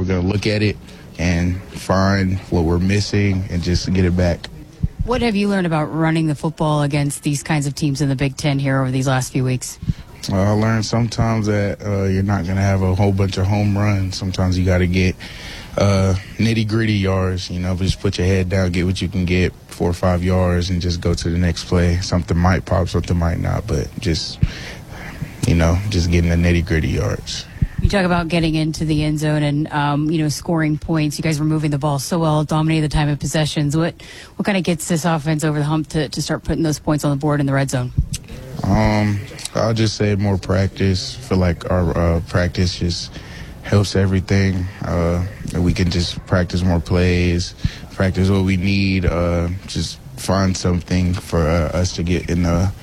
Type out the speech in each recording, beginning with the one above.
we're going to look at it and find what we're missing and just get it back. What have you learned about running the football against these kinds of teams in the Big Ten here over these last few weeks? I learned sometimes that you're not going to have a whole bunch of home runs. Sometimes you got to get nitty-gritty yards. Just put your head down, get what you can get, 4 or 5 yards, and just go to the next play. Something might pop, something might not, but just getting the nitty-gritty yards. You talk about getting into the end zone and, scoring points. You guys were moving the ball so well, dominating the time of possessions. What kind of gets this offense over the hump to start putting those points on the board in the red zone? I'll just say more practice. I feel like our practice just helps everything. We can just practice more plays, practice what we need, just find something for us to get in the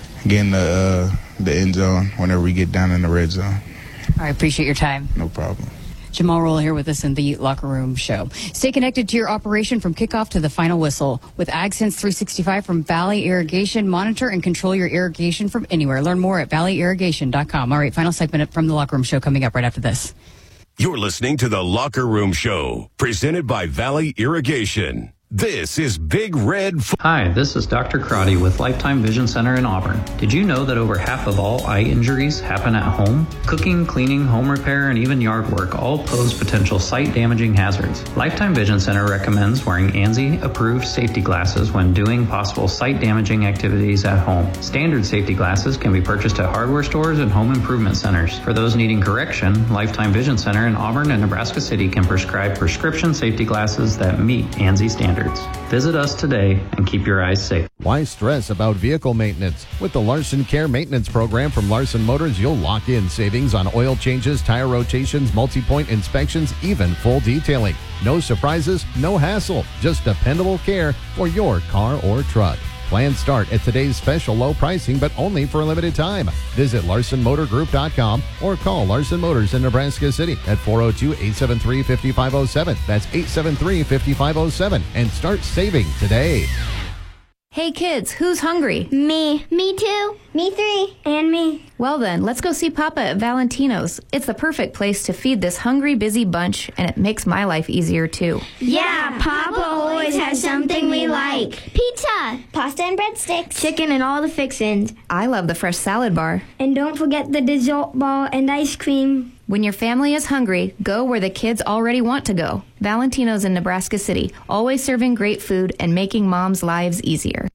end zone whenever we get down in the red zone. I appreciate your time. No problem. Jamal Roll here with us in the Locker Room Show. Stay connected to your operation from kickoff to the final whistle. With AgSense 365 from Valley Irrigation, monitor and control your irrigation from anywhere. Learn more at valleyirrigation.com. All right, final segment from the Locker Room Show coming up right after this. You're listening to the Locker Room Show, presented by Valley Irrigation. This is Big Red. Hi, this is Dr. Crotty with Lifetime Vision Center in Auburn. Did you know that over half of all eye injuries happen at home? Cooking, cleaning, home repair, and even yard work all pose potential sight-damaging hazards. Lifetime Vision Center recommends wearing ANSI-approved safety glasses when doing possible sight-damaging activities at home. Standard safety glasses can be purchased at hardware stores and home improvement centers. For those needing correction, Lifetime Vision Center in Auburn and Nebraska City can prescribe prescription safety glasses that meet ANSI standards. Visit us today and keep your eyes safe. Why stress about vehicle maintenance? With the Larson Care Maintenance Program from Larson Motors, you'll lock in savings on oil changes, tire rotations, multi-point inspections, even full detailing. No surprises, no hassle, just dependable care for your car or truck. Plans start at today's special low pricing, but only for a limited time. Visit LarsonMotorGroup.com or call Larson Motors in Nebraska City at 402-873-5507. That's 873-5507 and start saving today. Hey kids, who's hungry? Me. Me too. Me 3. And me. Well then, let's go see Papa at Valentino's. It's the perfect place to feed this hungry, busy bunch, and it makes my life easier too. Yeah, Papa always has something we like. Pizza, pasta and breadsticks, chicken and all the fixins. I love the fresh salad bar. And don't forget the dessert ball and ice cream. When your family is hungry, go where the kids already want to go. Valentino's in Nebraska City, always serving great food and making moms' lives easier.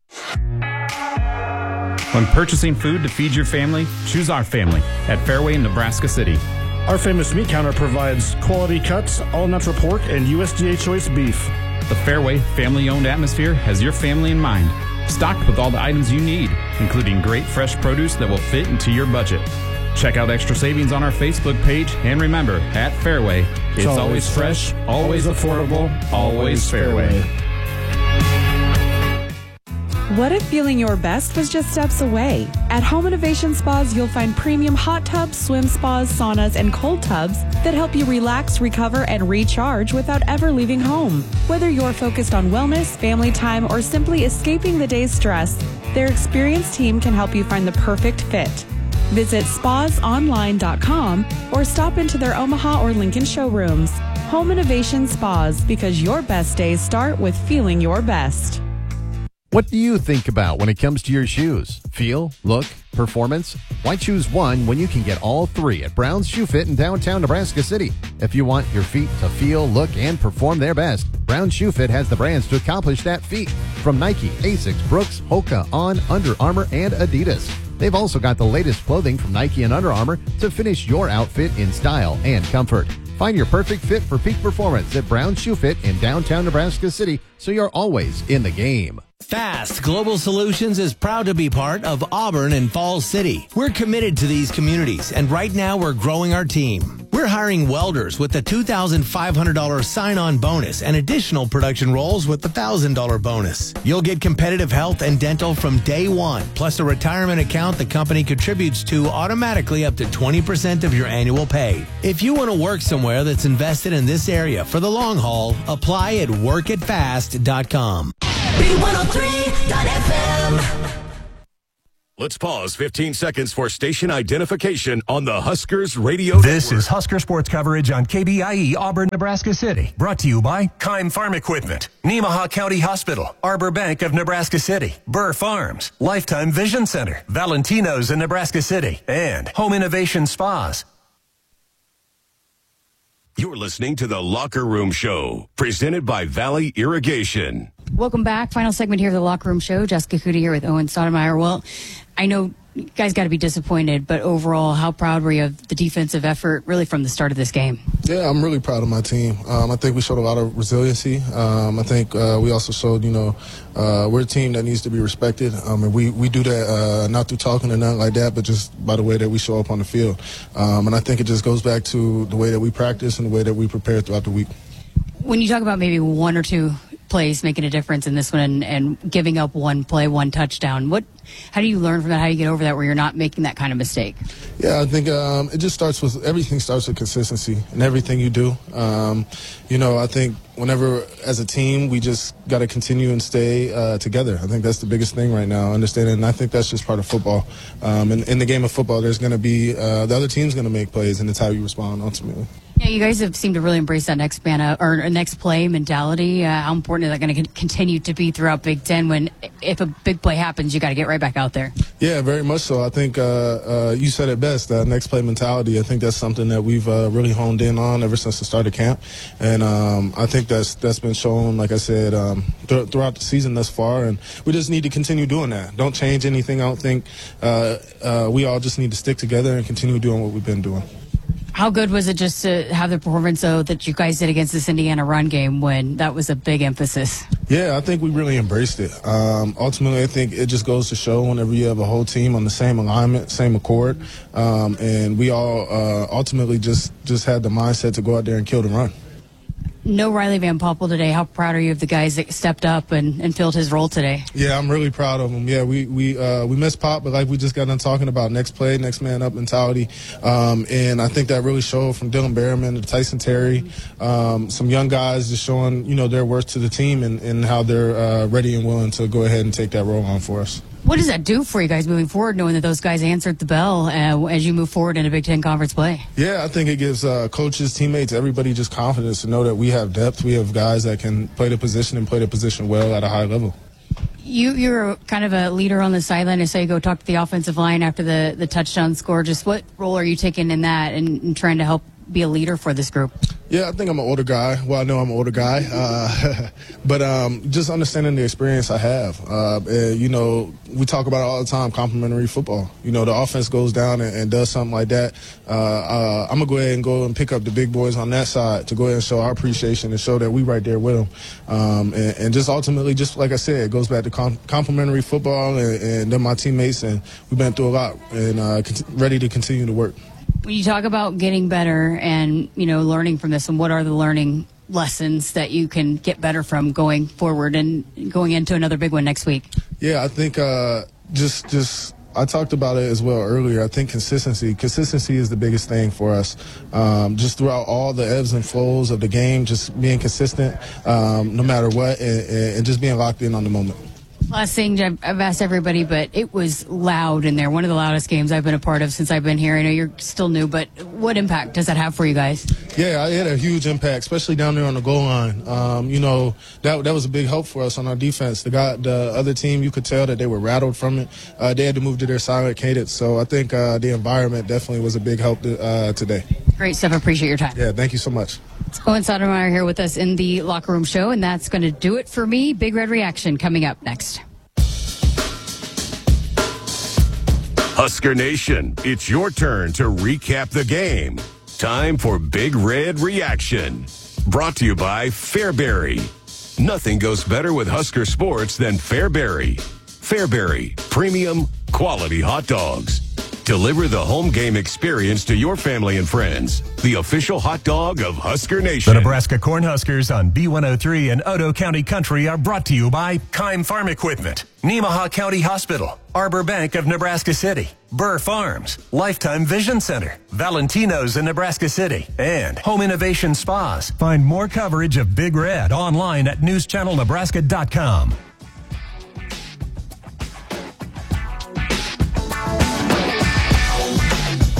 When purchasing food to feed your family, choose our family at Fairway in Nebraska City. Our famous meat counter provides quality cuts, all-natural pork, and USDA choice beef. The Fairway family-owned atmosphere has your family in mind. Stocked with all the items you need, including great fresh produce that will fit into your budget. Check out extra savings on our Facebook page, and remember, at Fairway, it's always fresh, always affordable, always Fairway. What if feeling your best was just steps away? At Home Innovation Spas, you'll find premium hot tubs, swim spas, saunas, and cold tubs that help you relax, recover, and recharge without ever leaving home. Whether you're focused on wellness, family time, or simply escaping the day's stress, their experienced team can help you find the perfect fit. Visit spasonline.com or stop into their Omaha or Lincoln showrooms. Home Innovation Spas, because your best days start with feeling your best. What do you think about when it comes to your shoes? Feel, look, performance? Why choose one when you can get all three at Brown's Shoe Fit in downtown Nebraska City? If you want your feet to feel, look, and perform their best, Brown's Shoe Fit has the brands to accomplish that feat. From Nike, Asics, Brooks, Hoka, On, Under Armour, and Adidas. They've also got the latest clothing from Nike and Under Armour to finish your outfit in style and comfort. Find your perfect fit for peak performance at Brown's Shoe Fit in downtown Nebraska City, so you're always in the game. Fast Global Solutions is proud to be part of Auburn and Falls City. We're committed to these communities, and right now we're growing our team. We're hiring welders with the $2,500 sign-on bonus and additional production roles with the $1,000 bonus. You'll get competitive health and dental from day one, plus a retirement account the company contributes to automatically up to 20% of your annual pay. If you want to work somewhere that's invested in this area for the long haul, apply at workitfast.com. B103.FM. Let's pause 15 seconds for station identification on the Huskers Radio This Network. is Husker Sports coverage on KBIE Auburn, Nebraska City. Brought to you by Keim Farm Equipment, Nemaha County Hospital, Arbor Bank of Nebraska City, Burr Farms, Lifetime Vision Center, Valentino's in Nebraska City, and Home Innovation Spas. You're listening to the Locker Room Show, presented by Valley Irrigation. Welcome back. Final segment here of the Locker Room Show. Jessica Cootie here with Owen Stoudemire. Well, I know you guys got to be disappointed, but overall, how proud were you of the defensive effort really from the start of this game? Yeah, I'm really proud of my team. I think we showed a lot of resiliency. I think we also showed, we're a team that needs to be respected. And we do that not through talking or nothing like that, but just by the way that we show up on the field. And I think it just goes back to the way that we practice and the way that we prepare throughout the week. When you talk about maybe one or two plays making a difference in this one and giving up one play, one touchdown, how do you learn from that? How do you get over that where you're not making that kind of mistake? Yeah, I think it just starts with consistency in everything you do. I think whenever as a team we just got to continue and stay together. I think that's the biggest thing right now, understanding, and I think that's just part of football. In the game of football, there's going to be the other team's going to make plays, and it's how you respond ultimately. Yeah, you guys have seemed to really embrace that next play mentality. How important is that going to continue to be throughout Big Ten when if a big play happens, you got to get right back out there? Yeah, very much so. I think you said it best, next play mentality. I think that's something that we've really honed in on ever since the start of camp. And I think that's been shown, like I said, throughout the season thus far. And we just need to continue doing that. Don't change anything. I don't think we all just need to stick together and continue doing what we've been doing. How good was it just to have the performance, though, that you guys did against this Indiana run game when that was a big emphasis? Yeah, I think we really embraced it. Ultimately, I think it just goes to show whenever you have a whole team on the same alignment, same accord, and we all ultimately just had the mindset to go out there and kill the run. No Riley Van Poppel today. How proud are you of the guys that stepped up and filled his role today? Yeah, I'm really proud of them. Yeah, we missed Pop, but like we just got done talking about next play, next man up mentality. And I think that really showed from Dylan Berriman to Tyson Terry, some young guys just showing, their worth to the team and how they're ready and willing to go ahead and take that role on for us. What does that do for you guys moving forward, knowing that those guys answered the bell as you move forward in a Big Ten Conference play? Yeah, I think it gives coaches, teammates, everybody just confidence to know that we have depth. We have guys that can play the position and play the position well at a high level. You're kind of a leader on the sideline. I say you go talk to the offensive line after the touchdown score. Just what role are you taking in that and trying to help be a leader for this group? Yeah, I think I'm an older guy. Well, I know I'm an older guy. But just understanding the experience I have. We talk about it all the time, complementary football. The offense goes down and does something like that. I'm going to go ahead and pick up the big boys on that side to go ahead and show our appreciation and show that we right there with them. And just ultimately, just like I said, it goes back to complementary football and they're my teammates, and we've been through a lot and ready to continue to work. When you talk about getting better and, learning from this, and what are the learning lessons that you can get better from going forward and going into another big one next week? Yeah, I think just I talked about it as well earlier. I think consistency is the biggest thing for us. Just throughout all the ebbs and flows of the game, just being consistent no matter what and just being locked in on the moment. Last thing I've asked everybody, but it was loud in there. One of the loudest games I've been a part of since I've been here. I know you're still new, but what impact does that have for you guys? Yeah, it had a huge impact, especially down there on the goal line. That was a big help for us on our defense. The other team, you could tell that they were rattled from it. They had to move to their silent cadence. So I think the environment definitely was a big help today. Great stuff. I appreciate your time. Yeah, thank you so much. Owen Stoudemire here with us in the Locker Room Show, and that's going to do it for me. Big Red Reaction coming up next. Husker Nation, it's your turn to recap the game. Time for Big Red Reaction. Brought to you by Fairbury. Nothing goes better with Husker sports than Fairbury. Fairbury, premium, quality hot dogs. Deliver the home game experience to your family and friends. The official hot dog of Husker Nation. The Nebraska Cornhuskers on B103 and Otoe County Country are brought to you by Keim Farm Equipment, Nemaha County Hospital, Arbor Bank of Nebraska City, Burr Farms, Lifetime Vision Center, Valentino's in Nebraska City, and Home Innovation Spas. Find more coverage of Big Red online at newschannelnebraska.com.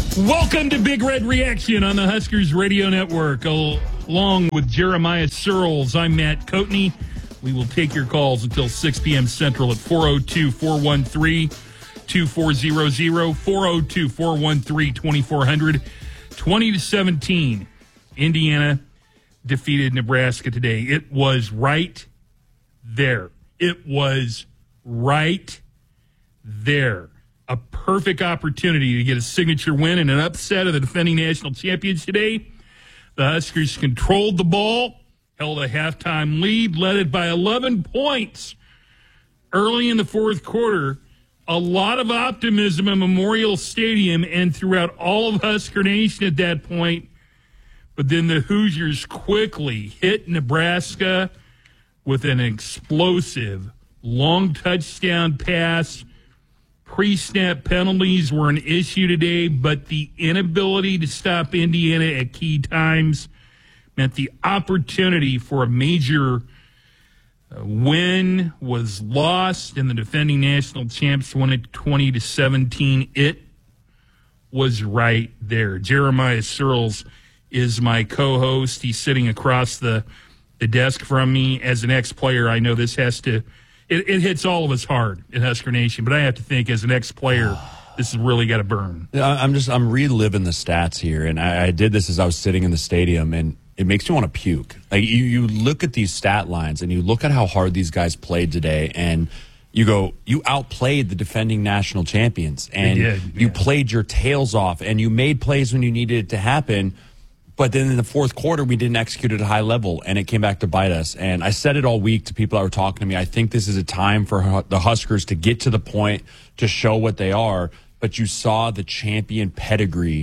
Welcome to Big Red Reaction on the Huskers Radio Network. Along with Jeremiah Searles, I'm Matt Coatney. We will take your calls until 6 p.m. Central at 402-413-2400, 402-413-2400. 20-17, Indiana defeated Nebraska today. It was right there. It was right there. A perfect opportunity to get a signature win and an upset of the defending national champions today. The Huskers controlled the ball, held a halftime lead, led it by 11 points early in the fourth quarter. A lot of optimism in Memorial Stadium and throughout all of Husker Nation at that point. But then the Hoosiers quickly hit Nebraska with an explosive long touchdown pass. Pre-snap penalties were an issue today, but the inability to stop Indiana at key times meant the opportunity for a major win was lost, and the defending national champs won it 20-17. It was right there. Jeremiah Searles is my co-host. He's sitting across the desk from me. As an ex-player, I know this has to it hits all of us hard in Husker Nation, but I have to think as an ex-player, this has really got to burn. I'm reliving the stats here, and I did this as I was sitting in the stadium, and it makes me want to puke. Like you look at these stat lines, and you look at how hard these guys played today, and you go, you outplayed the defending national champions, and you played your tails off, and you made plays when you needed it to happen. But then in the fourth quarter, we didn't execute at a high level, and it came back to bite us. And I said it all week to people that were talking to me. I think this is a time for the Huskers to get to the point to show what they are. But you saw the champion pedigree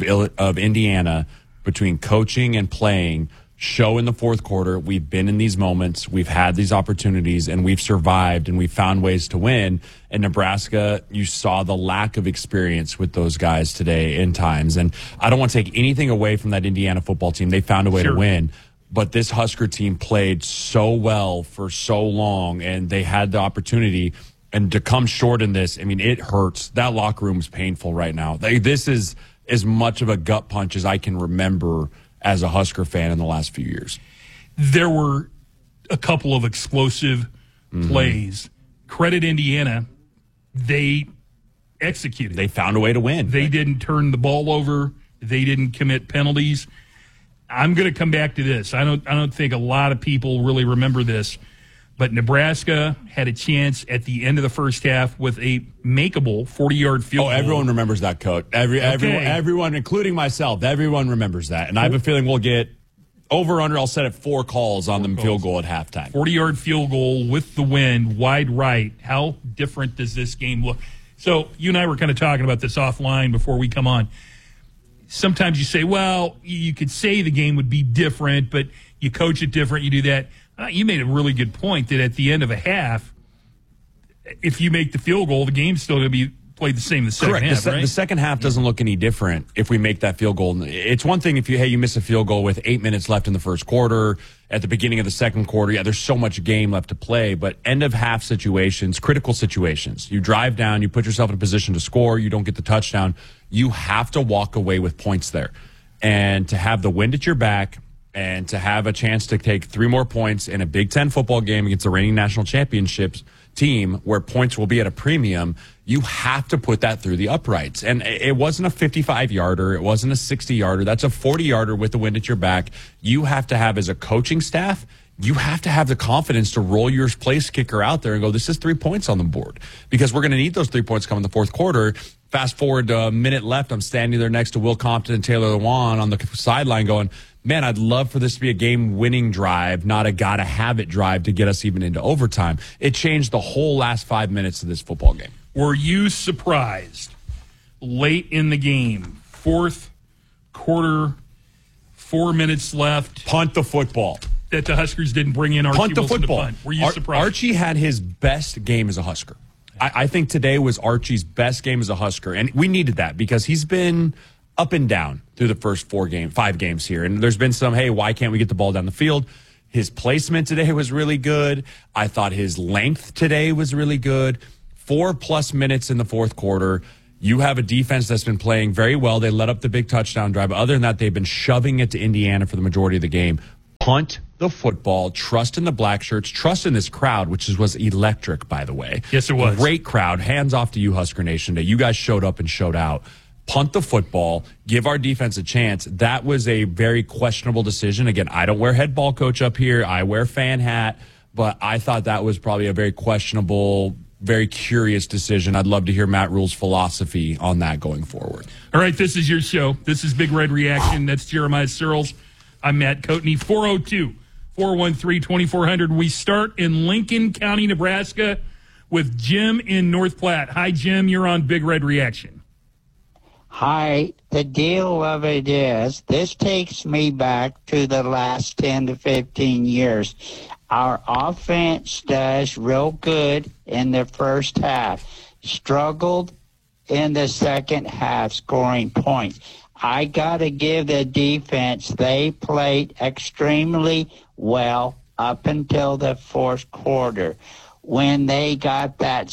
of Indiana between coaching and playing show in the fourth quarter. We've been in these moments. We've had these opportunities, and we've survived, and we've found ways to win. And Nebraska, you saw the lack of experience with those guys today in times. And I don't want to take anything away from that Indiana football team. They found a way to win. But this Husker team played so well for so long, and they had the opportunity. And to come short in this, I mean, it hurts. That locker room is painful right now. This is as much of a gut punch as I can remember as a Husker fan in the last few years. There were a couple of explosive plays. Credit Indiana. They executed. They found a way to win. They didn't turn the ball over. They didn't commit penalties. I'm going to come back to this. I don't think a lot of people really remember this, but Nebraska had a chance at the end of the first half with a makeable 40-yard field goal. Everyone remembers that, Coach. Everyone, including myself, everyone remembers that. And I have a feeling we'll get over under. I'll set it 4 calls on the field goal at halftime. 40-yard field goal with the wind, wide right. How different does this game look? So you and I were kind of talking about this offline before we come on. Sometimes you say, well, you could say the game would be different, but you coach it different, you do that. You made a really good point that at the end of a half, if you make the field goal, the game's still going to be played the same in the second half, right? The second half doesn't look any different if we make that field goal. It's one thing if you miss a field goal with 8 minutes left in the first quarter, at the beginning of the second quarter, there's so much game left to play, but end of half situations, critical situations, you drive down, you put yourself in a position to score, you don't get the touchdown, you have to walk away with points there. And to have the wind at your back, and to have a chance to take 3 more points in a Big Ten football game against the reigning national championships team where points will be at a premium, you have to put that through the uprights. And it wasn't a 55-yarder. It wasn't a 60-yarder. That's a 40-yarder with the wind at your back. You have to have, as a coaching staff, you have to have the confidence to roll your place kicker out there and go, this is 3 points on the board. Because we're going to need those 3 points coming in the fourth quarter. Fast forward to a minute left, I'm standing there next to Will Compton and Taylor Lewan on the sideline going, man, I'd love for this to be a game-winning drive, not a gotta-have-it drive to get us even into overtime. It changed the whole last 5 minutes of this football game. Were you surprised late in the game, fourth quarter, 4 minutes left? Punt the football. That the Huskers didn't bring in Archie Wilson to punt. Were you surprised? Archie had his best game as a Husker. I think today was Archie's best game as a Husker, and we needed that because he's been up and down through the first 5 games here. And there's been some, hey, why can't we get the ball down the field? His placement today was really good. I thought his length today was really good. 4+ minutes in the fourth quarter. You have a defense that's been playing very well. They let up the big touchdown drive. Other than that, they've been shoving it to Indiana for the majority of the game. Punt the football, trust in the black shirts, trust in this crowd, which was electric, by the way. Yes, it was. Great crowd. Hands off to you, Husker Nation, that you guys showed up and showed out. Punt the football, give our defense a chance. That was a very questionable decision. Again, I don't wear head ball coach up here. I wear fan hat, but I thought that was probably a very questionable, very curious decision. I'd love to hear Matt Rule's philosophy on that going forward. All right, this is your show. This is Big Red Reaction. That's Jeremiah Searles. I'm Matt Coatney. 402-413-2400. We start in Lincoln County, Nebraska, with Jim in North Platte. Hi, Jim. You're on Big Red Reaction. Hi. The deal of it is, this takes me back to the last 10 to 15 years. Our offense does real good in the first half. Struggled in the second half scoring points. I got to give the defense, they played extremely well up until the fourth quarter when they got that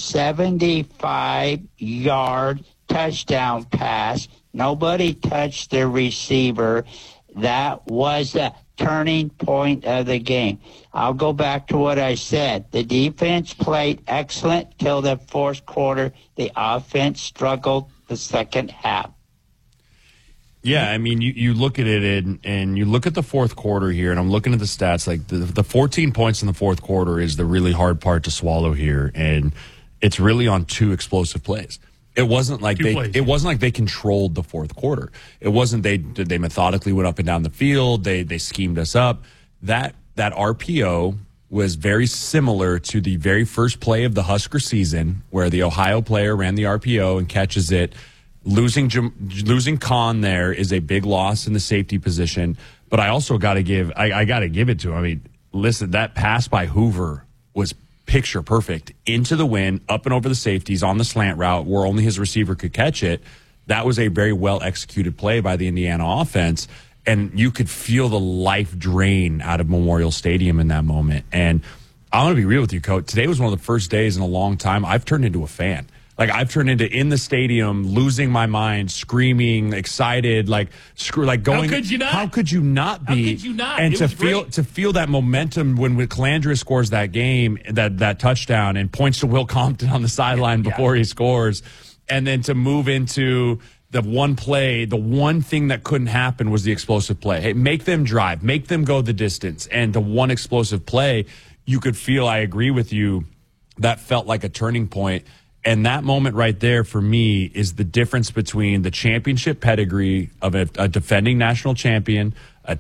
75-yard touchdown pass. Nobody touched the receiver. That was the turning point of the game. I'll go back to what I said. The defense played excellent till the fourth quarter. The offense struggled the second half. Yeah, I mean, you look at it and you look at the fourth quarter here, and I'm looking at the stats. Like the 14 points in the fourth quarter is the really hard part to swallow here, and it's really on two explosive plays. It wasn't like they controlled the fourth quarter. It wasn't they methodically went up and down the field. They schemed us up. That RPO was very similar to the very first play of the Husker season, where the Ohio player ran the RPO and catches it. Losing Kahn there is a big loss in the safety position, but I also got to give it to him. I mean, listen, that pass by Hoover was picture perfect into the wind, up and over the safeties on the slant route where only his receiver could catch it. That was a very well executed play by the Indiana offense, and you could feel the life drain out of Memorial Stadium in that moment. And I'm going to be real with you, Coach. Today was one of the first days in a long time I've turned into a fan. Like, I've turned into in the stadium, losing my mind, screaming, excited, going. How could you not? How could you not be? How could you not? And to feel that momentum when Calandra scores that game, that touchdown, and points to Will Compton on the sideline before he scores, and then to move into the one play, the one thing that couldn't happen was the explosive play. Hey, make them drive, make them go the distance, and the one explosive play, you could feel. I agree with you. That felt like a turning point. And that moment right there for me is the difference between the championship pedigree of a defending national champion,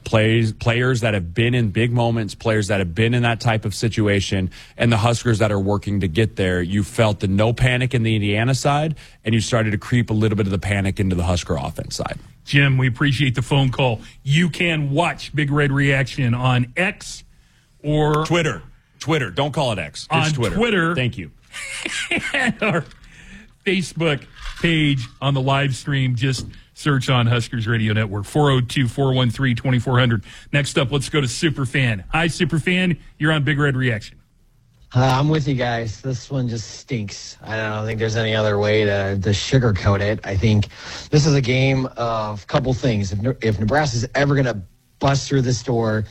players that have been in big moments, players that have been in that type of situation, and the Huskers that are working to get there. You felt the no panic in the Indiana side, and you started to creep a little bit of the panic into the Husker offense side. Jim, we appreciate the phone call. You can watch Big Red Reaction on X or Twitter. Don't call it X. It's on Twitter. Thank you. And our Facebook page on the live stream. Just search on Huskers Radio Network. 402-413-2400. Next up, let's go to Superfan. Hi, Superfan. You're on Big Red Reaction. I'm with you guys. This one just stinks. I don't think there's any other way to sugarcoat it. I think this is a game of a couple things. If Nebraska's ever going to bust through this door,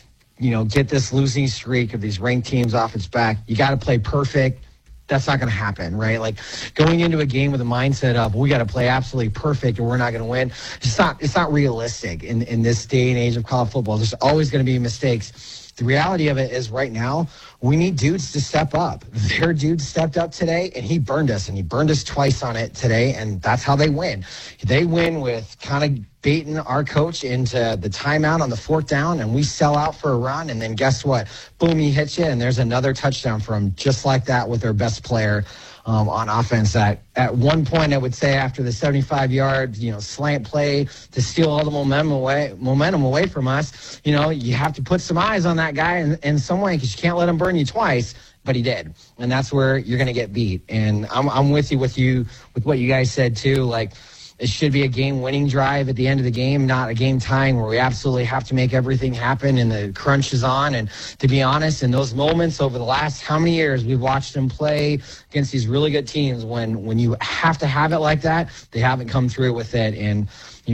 get this losing streak of these ranked teams off its back, you got to play perfect. That's not going to happen, right? Like, going into a game with a mindset of, we got to play absolutely perfect or we're not going to win. It's not realistic in this day and age of college football. There's always going to be mistakes. The reality of it is right now, we need dudes to step up. Their dude stepped up today, and he burned us, and he burned us twice on it today, and that's how they win. They win with kind of baiting our coach into the timeout on the fourth down, and we sell out for a run, and then guess what? Boom, he hits you, and there's another touchdown for him just like that with their best player on offense. That at one point, I would say, after the 75-yard slant play to steal all the momentum away from us, you have to put some eyes on that guy in some way, because you can't let him burn you twice. But he did, and that's where you're going to get beat. And I'm with you with what you guys said too. Like, it should be a game-winning drive at the end of the game, not a game tying where we absolutely have to make everything happen and the crunch is on. And to be honest, in those moments over the last how many years we've watched them play against these really good teams, when you have to have it like that, they haven't come through with it. And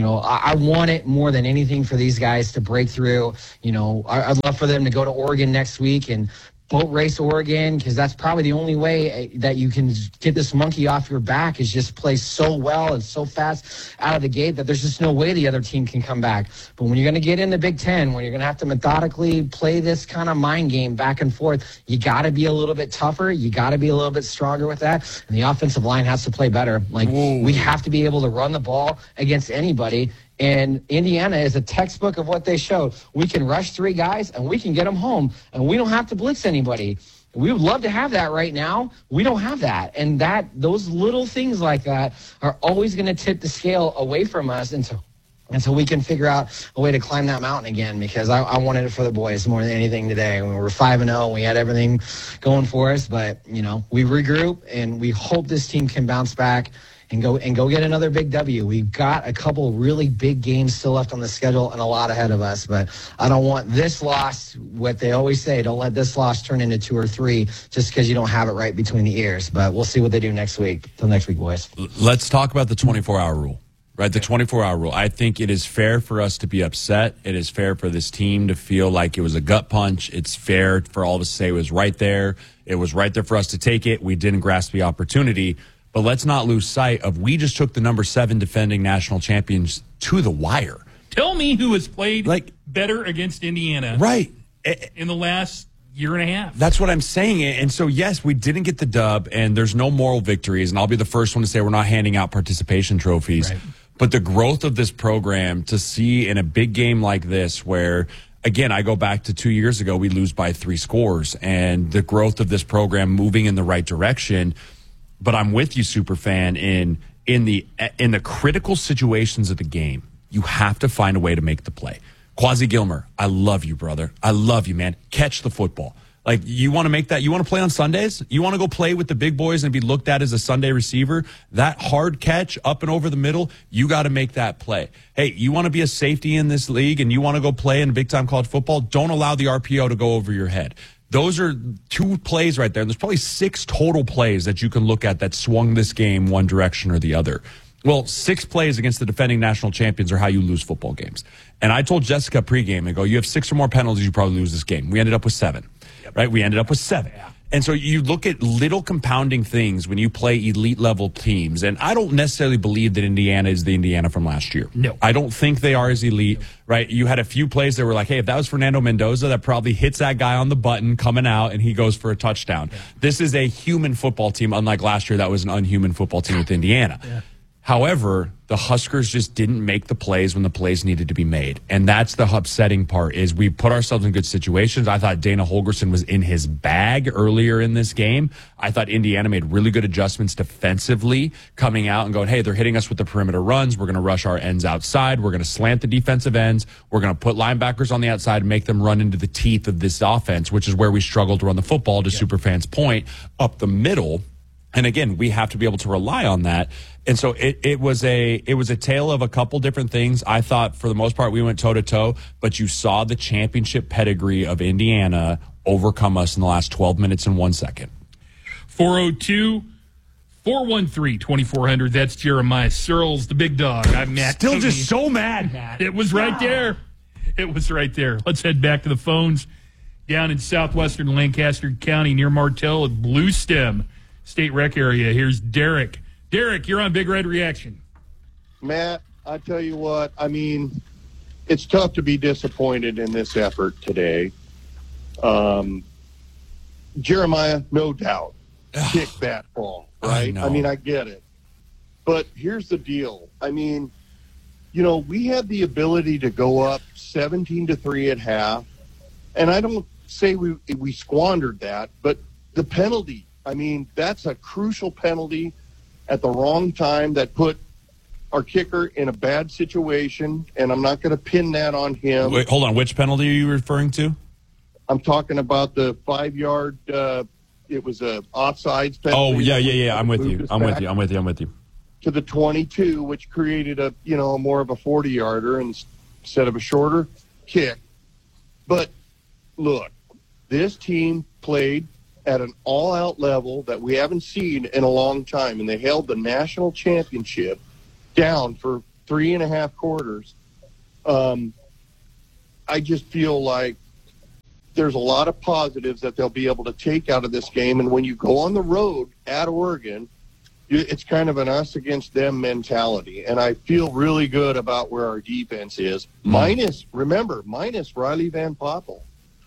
I want it more than anything for these guys to break through. I'd love for them to go to Oregon next week and boat race Oregon, because that's probably the only way that you can get this monkey off your back, is just play so well and so fast out of the gate that there's just no way the other team can come back. But when you're going to get in the Big Ten, when you're going to have to methodically play this kind of mind game back and forth, you got to be a little bit tougher. You got to be a little bit stronger with that. And the offensive line has to play better. We have to be able to run the ball against anybody. And Indiana is a textbook of what they showed. We can rush 3 guys, and we can get them home, and we don't have to blitz anybody. We would love to have that right now. We don't have that. And those little things like that are always going to tip the scale away from us until we can figure out a way to climb that mountain again, because I wanted it for the boys more than anything today. We were 5-0. We had everything going for us, but, we regroup, and we hope this team can bounce back and go get another big W. We've got a couple really big games still left on the schedule and a lot ahead of us. But I don't want this loss, what they always say, don't let this loss turn into 2 or 3 just because you don't have it right between the ears. But we'll see what they do next week. Till next week, boys. Let's talk about the 24-hour rule. Right, the 24-hour rule. I think it is fair for us to be upset. It is fair for this team to feel like it was a gut punch. It's fair for all of us to say it was right there. It was right there for us to take it. We didn't grasp the opportunity. But let's not lose sight of we just took the number 7 defending national champions to the wire. Tell me who has played better against Indiana in the last year and a half. That's what I'm saying. And so, yes, we didn't get the dub, and there's no moral victories. And I'll be the first one to say we're not handing out participation trophies. Right. But the growth of this program, to see in a big game like this where – again, I go back to 2 years ago, we lose by 3 scores, and the growth of this program moving in the right direction. But I'm with you, Superfan, in the critical situations of the game, you have to find a way to make the play. Quasi Gilmer, I love you, brother. I love you, man. Catch the football. Like, you want to make that, you want to play on Sundays? You want to go play with the big boys and be looked at as a Sunday receiver? That hard catch up and over the middle, you got to make that play. Hey, you want to be a safety in this league and you want to go play in big-time college football? Don't allow the RPO to go over your head. Those are 2 plays right there. And there's probably 6 total plays that you can look at that swung this game one direction or the other. Well, 6 plays against the defending national champions are how you lose football games. And I told Jessica pregame, I go, you have 6 or more penalties, you probably lose this game. We ended up with 7. Right? We ended up with 7. Yeah. And so you look at little compounding things when you play elite level teams. And I don't necessarily believe that Indiana is the Indiana from last year. No. I don't think they are as elite, right? You had a few plays that were like, hey, if that was Fernando Mendoza, that probably hits that guy on the button coming out and he goes for a touchdown. Yeah. This is a human football team, unlike last year that was an unhuman football team with Indiana. Yeah. However, the Huskers just didn't make the plays when the plays needed to be made. And that's the upsetting part, is we put ourselves in good situations. I thought Dana Holgorsen was in his bag earlier in this game. I thought Indiana made really good adjustments defensively, coming out and going, hey, they're hitting us with the perimeter runs. We're going to rush our ends outside. We're going to slant the defensive ends. We're going to put linebackers on the outside and make them run into the teeth of this offense, which is where we struggle to run the football, to Superfan's point, up the middle. And again, we have to be able to rely on that. And so it was a tale of a couple different things. I thought for the most part we went toe to toe, but you saw the championship pedigree of Indiana overcome us in the last 12 minutes and 1 second. 402-413-2400. That's Jeremiah Searles, the big dog. I'm Matt. Still just so mad. It was right there. It was right there. Let's head back to the phones down in southwestern Lancaster County near Martell at Blue Stem State Rec area. Here's Derek. Derek, you're on Big Red Reaction. Matt, I tell you what, I mean, it's tough to be disappointed in this effort today. Jeremiah, no doubt, kicked that ball, right? I mean, I get it. But here's the deal. I mean, you know, we had the ability to go up 17-3 at half, and I don't say we squandered that, but the penalty, I mean, that's a crucial penalty at the wrong time that put our kicker in a bad situation, and I'm not going to pin that on him. Wait, hold on. Which penalty are you referring to? I'm talking about the 5-yard, it was a offsides penalty. Oh, yeah. I'm with you. to the 22, which created a more of a 40-yarder instead of a shorter kick. But look, this team played at an all-out level that we haven't seen in a long time, and they held the national championship down for 3.5 quarters. I just feel like there's a lot of positives that they'll be able to take out of this game. And when you go on the road at Oregon, it's kind of an us against them mentality. And I feel really good about where our defense is. Minus Riley Van Poppel.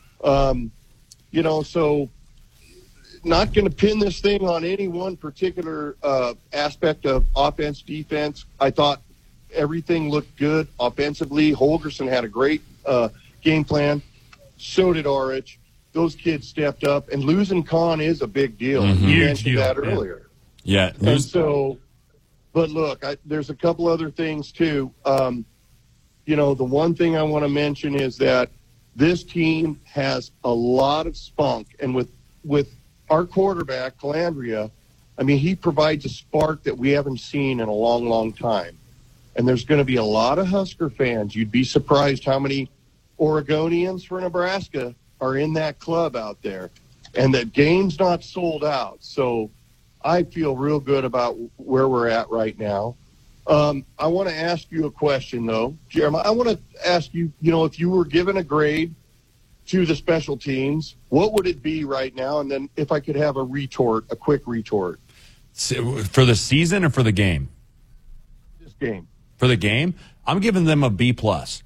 So not going to pin this thing on any one particular aspect of offense, defense. I thought everything looked good offensively. Holgerson had a great game plan. So did Orich. Those kids stepped up, and losing Khan is a big deal. You mentioned that earlier. Yeah. And so, but look, there's a couple other things too. The one thing I want to mention is that this team has a lot of spunk, and with our quarterback, Calandria, he provides a spark that we haven't seen in a long, long time. And there's going to be a lot of Husker fans. You'd be surprised how many Oregonians for Nebraska are in that club out there. And that game's not sold out. So I feel real good about where we're at right now. I want to ask you a question, though. Jeremiah, I want to ask you, if you were given a grade to the special teams, what would it be right now? And then if I could have a quick retort. For the season or for the game? This game. For the game, I'm giving them a B+.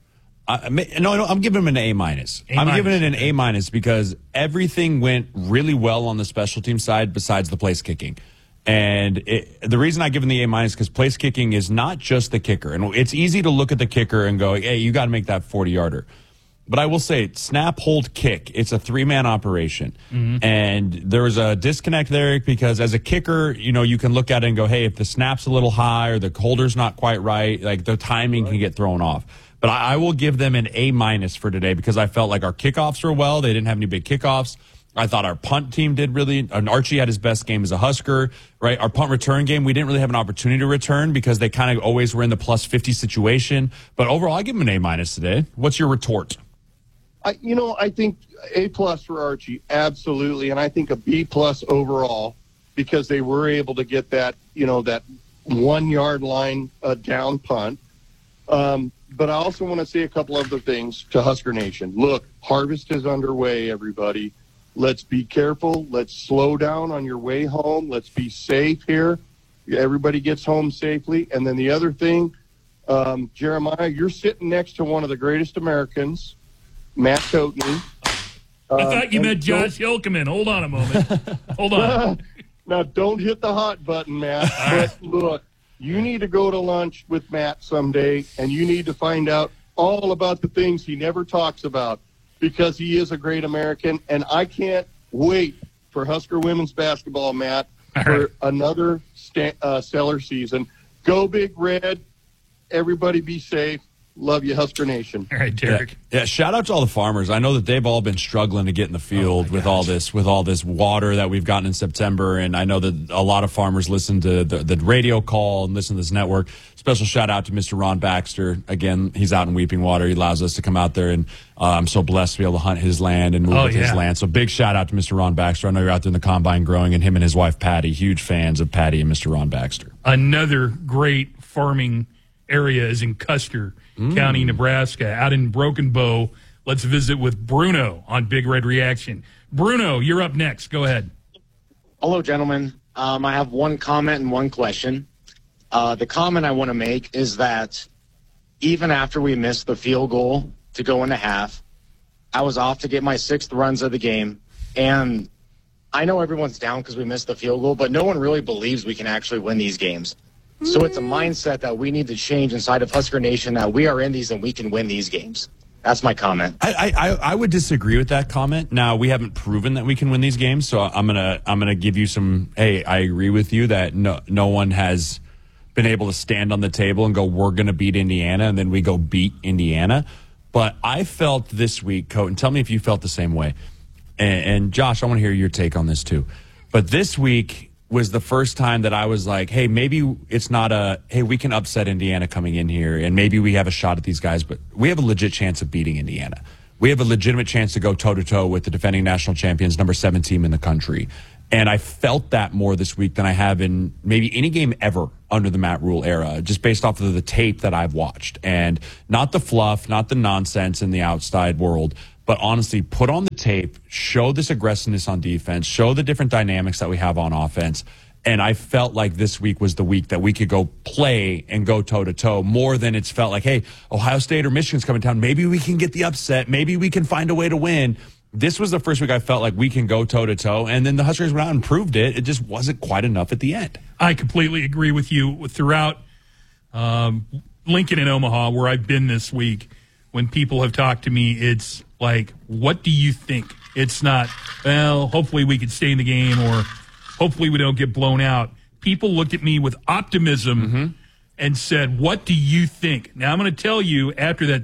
I'm giving them an A-. I'm giving it an A- because everything went really well on the special team side besides the place kicking. And the reason I give them the A- is because place kicking is not just the kicker. And it's easy to look at the kicker and go, hey, you got to make that 40-yarder. But I will say, snap, hold, kick, it's a 3-man operation. And there was a disconnect there because as a kicker, you can look at it and go, hey, if the snap's a little high or the holder's not quite right, like the timing can get thrown off. But I will give them an A- for today because I felt like our kickoffs were well. They didn't have any big kickoffs. I thought our punt team did really, and Archie had his best game as a Husker, right? Our punt return game, we didn't really have an opportunity to return because they kind of always were in the plus 50 situation. But overall, I give them an A- today. What's your retort? I think A+ for Archie, absolutely. And I think a B+ overall because they were able to get that, that 1-yard line down punt. But I also want to say a couple other things to Husker Nation. Look, harvest is underway, everybody. Let's be careful. Let's slow down on your way home. Let's be safe here. Everybody gets home safely. And then the other thing, Jeremiah, you're sitting next to one of the greatest Americans, Matt Coatney. I thought you meant Josh Hilkeman. Hold on a moment. Hold on. Now, don't hit the hot button, Matt. But look, you need to go to lunch with Matt someday, and you need to find out all about the things he never talks about because he is a great American. And I can't wait for Husker women's basketball, Matt, for another stellar season. Go Big Red. Everybody be safe. Love you, Husker Nation. All right, Derek. Yeah, shout out to all the farmers. I know that they've all been struggling to get in the field with all this water that we've gotten in September, and I know that a lot of farmers listen to the radio call and listen to this network. Special shout out to Mr. Ron Baxter. Again, he's out in Weeping Water. He allows us to come out there, and I'm so blessed to be able to hunt his land and move with his land. So big shout out to Mr. Ron Baxter. I know you're out there in the combine growing, and him and his wife Patty, huge fans of Patty and Mr. Ron Baxter. Another great farming area is in Custer County, Nebraska, out in Broken Bow. Let's visit with Bruno on Big Red Reaction. Bruno, you're up next. Go ahead. Hello, gentlemen. I have one comment and one question. The comment I want to make is that even after we missed the field goal to go into half, I was off to get my 6th runs of the game. And I know everyone's down because we missed the field goal, but no one really believes we can actually win these games. So it's a mindset that we need to change inside of Husker Nation that we are in these and we can win these games. That's my comment. I would disagree with that comment. Now, we haven't proven that we can win these games, so I'm gonna give you some, hey, I agree with you that no one has been able to stand on the table and go, we're going to beat Indiana, and then we go beat Indiana. But I felt this week, Coat, and tell me if you felt the same way. And Josh, I want to hear your take on this too. But this week, was the first time that I was like, hey, maybe it's not hey, we can upset Indiana coming in here, and maybe we have a shot at these guys, but we have a legit chance of beating Indiana. We have a legitimate chance to go toe-to-toe with the defending national champions, number 7 team in the country. And I felt that more this week than I have in maybe any game ever under the Matt Rule era, just based off of the tape that I've watched. And not the fluff, not the nonsense in the outside world, but honestly, put on the tape, show this aggressiveness on defense, show the different dynamics that we have on offense. And I felt like this week was the week that we could go play and go toe-to-toe more than it's felt like, hey, Ohio State or Michigan's coming down. Maybe we can get the upset. Maybe we can find a way to win. This was the first week I felt like we can go toe-to-toe, and then the Huskers went out and proved it. It just wasn't quite enough at the end. I completely agree with you. Throughout Lincoln and Omaha, where I've been this week, when people have talked to me, it's like, what do you think? It's not, well, hopefully we can stay in the game, or hopefully we don't get blown out. People looked at me with optimism and said, what do you think? Now, I'm going to tell you, after that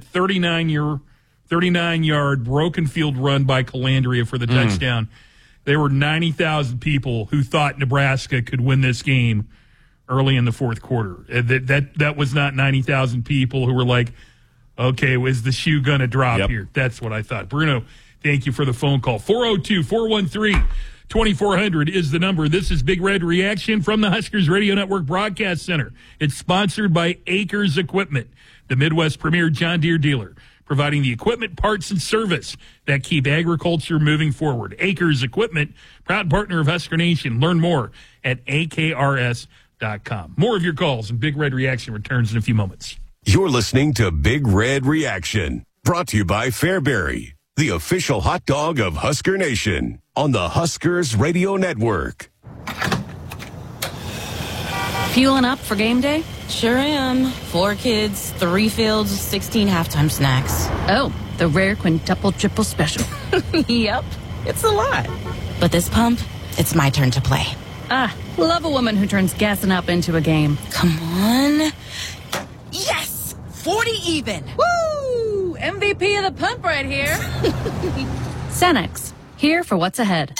39-yard broken field run by Calandria for the touchdown, there were 90,000 people who thought Nebraska could win this game early in the fourth quarter. That was not 90,000 people who were like, okay, is the shoe going to drop here? That's what I thought. Bruno, thank you for the phone call. 402-413-2400 is the number. This is Big Red Reaction from the Huskers Radio Network Broadcast Center. It's sponsored by Acres Equipment, the Midwest premier John Deere dealer, providing the equipment, parts, and service that keep agriculture moving forward. Acres Equipment, proud partner of Husker Nation. Learn more at akrs.com. More of your calls, and Big Red Reaction returns in a few moments. You're listening to Big Red Reaction, brought to you by Fairberry, the official hot dog of Husker Nation, on the Huskers Radio Network. Fueling up for game day? Sure am. 4 kids, 3 fields, 16 halftime snacks. Oh, the rare quintuple triple special. Yep, it's a lot. But this pump, it's my turn to play. Love a woman who turns gassing up into a game. Come on. Yes! 40 even. Woo! MVP of the pump right here. Cenex, here for what's ahead.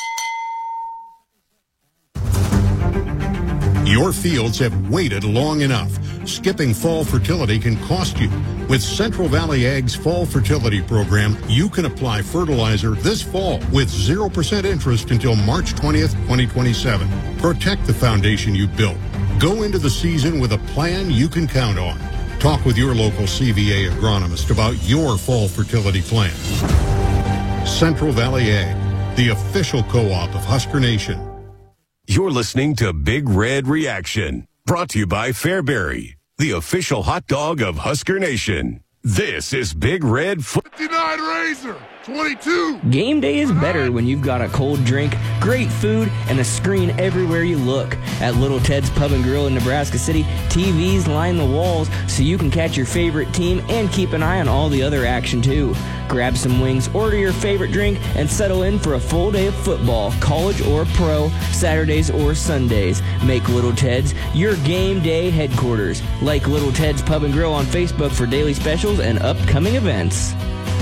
Your fields have waited long enough. Skipping fall fertility can cost you. With Central Valley Ag's Fall Fertility Program, you can apply fertilizer this fall with 0% interest until March 20th, 2027. Protect the foundation you built. Go into the season with a plan you can count on. Talk with your local CVA agronomist about your fall fertility plan. Central Valley Ag, the official co-op of Husker Nation. You're listening to Big Red Reaction, brought to you by Fairberry, the official hot dog of Husker Nation. This is Big Red 59 Razor, 22. Game day is better when you've got a cold drink, great food, and a screen everywhere you look. At Little Ted's Pub and Grill in Nebraska City, TVs line the walls so you can catch your favorite team and keep an eye on all the other action too. Grab some wings, order your favorite drink, and settle in for a full day of football, college or pro, Saturdays or Sundays. Make Little Ted's your game day headquarters. Like Little Ted's Pub and Grill on Facebook for daily specials and upcoming events.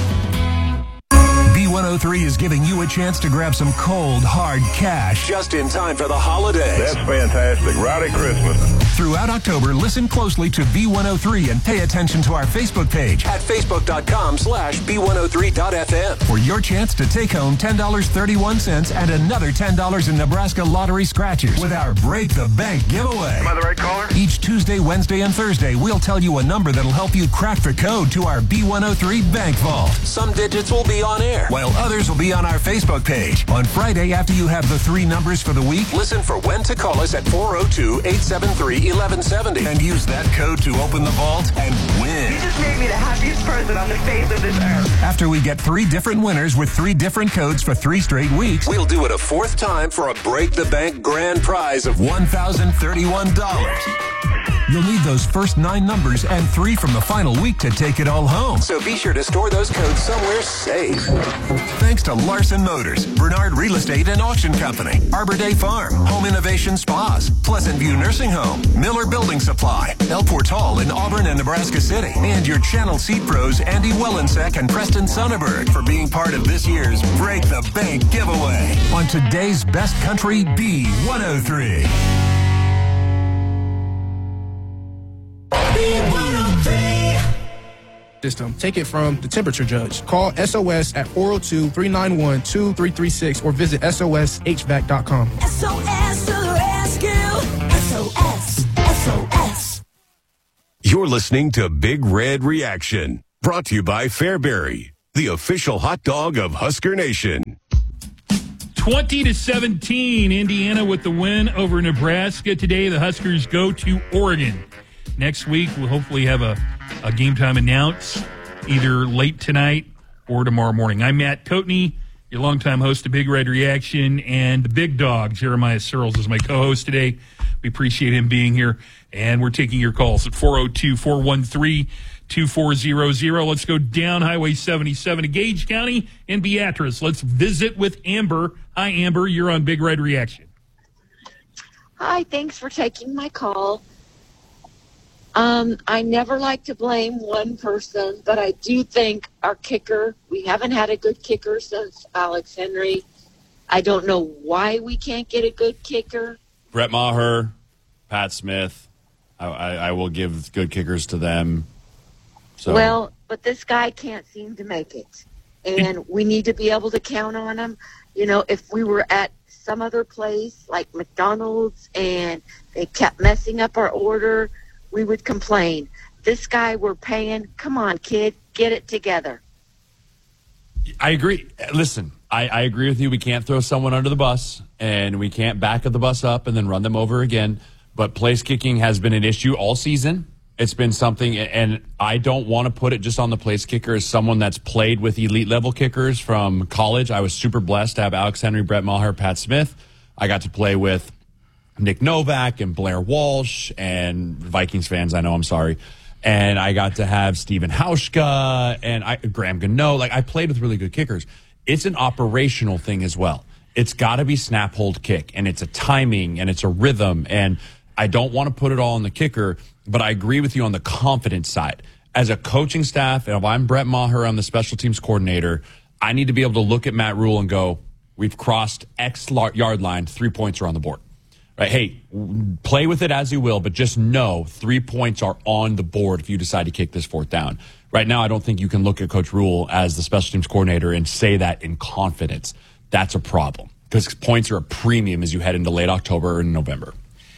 B103 is giving you a chance to grab some cold, hard cash just in time for the holidays. That's fantastic. Rowdy Christmas. Throughout October, listen closely to B103 and pay attention to our Facebook page at facebook.com/B103.FM for your chance to take home $10.31 and another $10 in Nebraska lottery scratchers with our Break the Bank giveaway. Am I the right caller? Each Tuesday, Wednesday, and Thursday, we'll tell you a number that'll help you crack the code to our B103 Bank Vault. Some digits will be on air, while others will be on our Facebook page. On Friday, after you have the 3 numbers for the week, listen for when to call us at 402-873-1170 and use that code to open the vault and win. You just made me the happiest person on the face of this earth. After we get 3 different winners with 3 different codes for 3 straight weeks, we'll do it a 4th time for a Break the Bank grand prize of $1,031. You'll need those first 9 numbers and 3 from the final week to take it all home. So be sure to store those codes somewhere safe. Thanks to Larson Motors, Bernard Real Estate and Auction Company, Arbor Day Farm, Home Innovation Spas, Pleasant View Nursing Home, Miller Building Supply, Elport Hall in Auburn and Nebraska City, and your Channel Seat Pros, Andy Wellensek and Preston Sonnenberg, for being part of this year's Break the Bank giveaway on today's Best Country B103. System. Take it from the temperature judge. Call SOS at 402-391-2336 or visit soshvac.com. SOS to the rescue. SOS. SOS. You're listening to Big Red Reaction, brought to you by Fairbury, the official hot dog of Husker Nation. 20-17, Indiana with the win over Nebraska. Today, the Huskers go to Oregon. Next week, we'll hopefully have a game time announced either late tonight or tomorrow morning. I'm Matt Coatney, your longtime host of Big Red Reaction, and the big dog, Jeremiah Searles, is my co-host today. We appreciate him being here, and we're taking your calls at 402-413-2400. Let's go down Highway 77 to Gage County in Beatrice. Let's visit with Amber. Hi, Amber. You're on Big Red Reaction. Hi, thanks for taking my call. I never like to blame one person, but I do think our kicker, we haven't had a good kicker since Alex Henry. I don't know why we can't get a good kicker. Brett Maher, Pat Smith, I will give good kickers to them. So. Well, but this guy can't seem to make it, and we need to be able to count on him. You know, if we were at some other place like McDonald's and they kept messing up our order, we would complain. This guy we're paying, come on, kid, get it together. I agree. Listen, I agree with you. We can't throw someone under the bus, and we can't back the bus up and then run them over again. But place kicking has been an issue all season. It's been something, and I don't want to put it just on the place kicker as someone that's played with elite-level kickers from college. I was super blessed to have Alex Henry, Brett Maher, Pat Smith. I got to play with Nick Novak and Blair Walsh, and Vikings fans, I know, I'm sorry. And I got to have Steven Hauschka and Graham Gano. Like, I played with really good kickers. It's an operational thing as well. It's got to be snap, hold, kick, and it's a timing, and it's a rhythm, and I don't want to put it all on the kicker, but I agree with you on the confidence side. As a coaching staff, and if I'm Brett Maher, I'm the special teams coordinator, I need to be able to look at Matt Rule and go, we've crossed X yard line, 3 points are on the board. Right? Hey, play with it as you will, but just know 3 points are on the board if you decide to kick this fourth down. Right now, I don't think you can look at Coach Rule as the special teams coordinator and say that in confidence. That's a problem because points are a premium as you head into late October and November.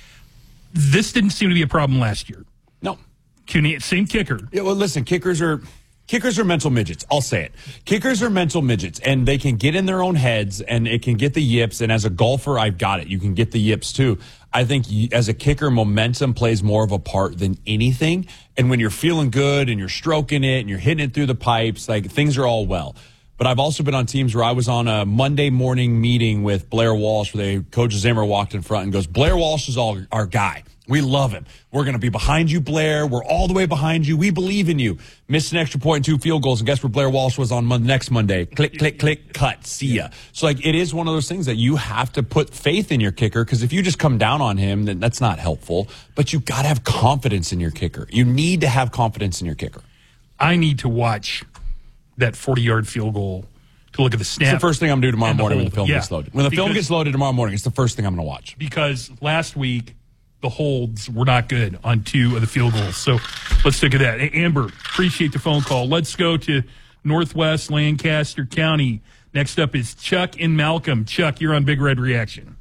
This didn't seem to be a problem last year. No. Same kicker. Yeah, well, listen, kickers are mental midgets. I'll say it. Kickers are mental midgets, and they can get in their own heads, and it can get the yips. And as a golfer, I've got it. You can get the yips, too. I think as a kicker, momentum plays more of a part than anything. And when you're feeling good and you're stroking it and you're hitting it through the pipes, like, things are all well. But I've also been on teams where I was on a Monday morning meeting with Blair Walsh where Coach Zimmer walked in front and goes, Blair Walsh is our guy. We love him. We're going to be behind you, Blair. We're all the way behind you. We believe in you. Missed an extra point and 2 field goals. And guess where Blair Walsh was on next Monday? Click, click, click, cut. See ya. So, like, it is one of those things that you have to put faith in your kicker because if you just come down on him, then that's not helpful. But you got to have confidence in your kicker. You need to have confidence in your kicker. I need to watch that 40-yard field goal to look at the snap. It's the first thing I'm going to do tomorrow morning when the film gets loaded. When the film gets loaded tomorrow morning, it's the first thing I'm going to watch. Because last week, the holds were not good on 2 of the field goals. So let's look at that. Hey, Amber, appreciate the phone call. Let's go to Northwest Lancaster County. Next up is Chuck in Malcolm. Chuck, you're on Big Red Reaction.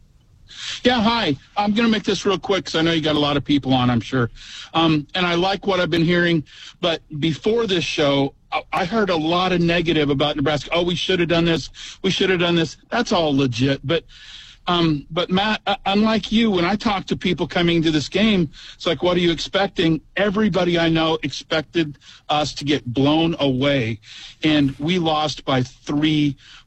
Yeah, hi. I'm going to make this real quick because I know you got a lot of people on, I'm sure. And I like what I've been hearing. But before this show, I heard a lot of negative about Nebraska. Oh, we should have done this. We should have done this. That's all legit. But Matt, unlike you, when I talk to people coming to this game, it's like, what are you expecting? Everybody I know expected us to get blown away, and we lost by 3